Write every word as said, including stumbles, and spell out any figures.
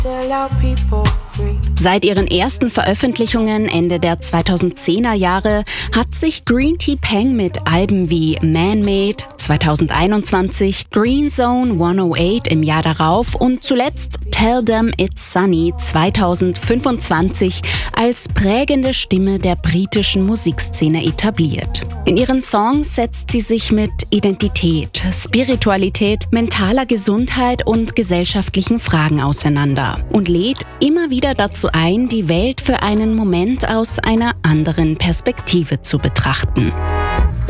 Seit ihren ersten Veröffentlichungen Ende der zweitausendzehner Jahre hat sich Green Tea Peng mit Alben wie Man-Made zweitausendeinundzwanzig, Green Zone hundertacht im Jahr darauf und zuletzt Tell Them It's Sunny zweitausendfünfundzwanzig als prägende Stimme der britischen Musikszene etabliert. In ihren Songs setzt sie sich mit Identität, Spiritualität, mentaler Gesundheit und gesellschaftlichen Fragen auseinander und lädt immer wieder dazu ein, die Welt für einen Moment aus einer anderen Perspektive zu betrachten.